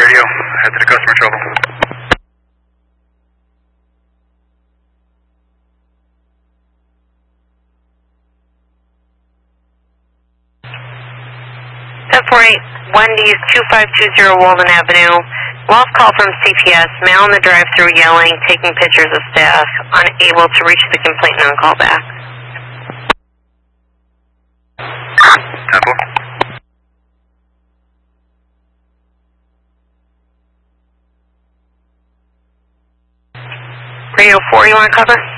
radio, head to the customer trouble. Wendy's 2520 Walden Avenue. Lost call from CPS, male in the drive-thru yelling, taking pictures of staff, unable to reach the complainant on call back. Temple. Radio 4, you want to cover?